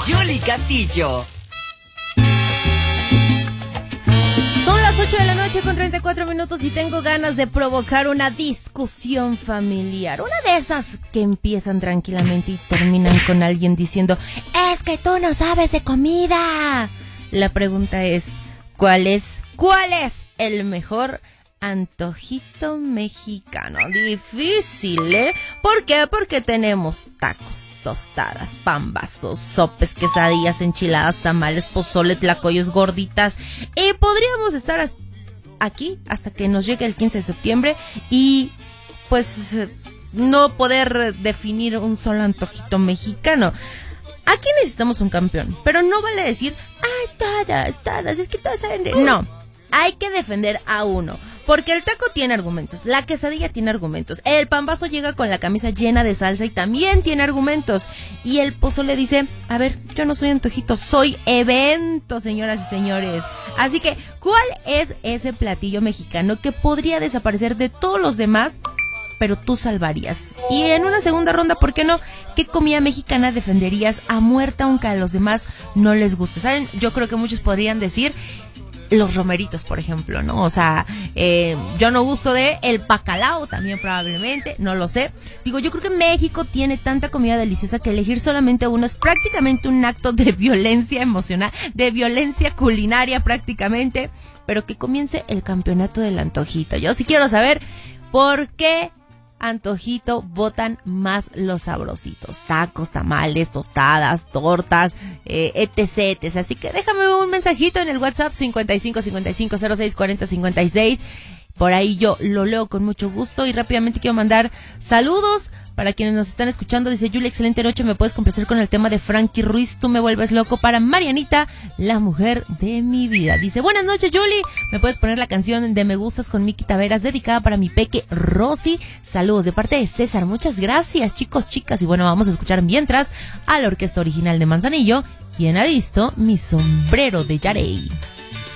Yuli Castillo. Son las 8 de la noche con 34 minutos y tengo ganas de provocar una discusión familiar. Una de esas que empiezan tranquilamente y terminan con alguien diciendo, es que tú no sabes de comida. La pregunta es, ¿cuál es el mejor antojito mexicano? Difícil, ¿eh? ¿Por qué? Porque tenemos tacos, tostadas, pambazos, sopes, quesadillas, enchiladas, tamales, pozole, tlacoyos, gorditas. Y podríamos estar aquí hasta que nos llegue el 15 de septiembre y pues no poder definir un solo antojito mexicano. Aquí necesitamos un campeón, pero no vale decir, ay, todas, es que todas saben de... No, hay que defender a uno. Porque el taco tiene argumentos, la quesadilla tiene argumentos, el pambazo llega con la camisa llena de salsa y también tiene argumentos. Y el pozole dice, a ver, yo no soy antojito, soy evento, señoras y señores. Así que, ¿cuál es ese platillo mexicano que podría desaparecer de todos los demás, pero tú salvarías? Y en una segunda ronda, ¿por qué no? ¿Qué comida mexicana defenderías a muerta aunque a los demás no les guste? ¿Saben? Yo creo que muchos podrían decir... los romeritos, por ejemplo, ¿no? O sea, yo no gusto de el bacalao también probablemente, no lo sé. Digo, yo creo que México tiene tanta comida deliciosa que elegir solamente uno es prácticamente un acto de violencia emocional, de violencia culinaria prácticamente, pero que comience el campeonato del antojito. Yo sí quiero saber por qué antojito votan más los sabrositos, tacos, tamales, tostadas, tortas, etc, etc. Así que déjame un mensajito en el WhatsApp 55 55 06 40 56. Por ahí yo lo leo con mucho gusto y rápidamente quiero mandar saludos para quienes nos están escuchando. Dice Yuli, excelente noche, me puedes complacer con el tema de Frankie Ruiz, tú me vuelves loco, para Marianita, la mujer de mi vida. Dice, buenas noches Yuli, me puedes poner la canción de Me Gustas con Miki Taveras, dedicada para mi peque Rosy. Saludos de parte de César, muchas gracias chicos, chicas. Y bueno, vamos a escuchar mientras a la orquesta original de Manzanillo, ¿quién ha visto mi sombrero de Yarey?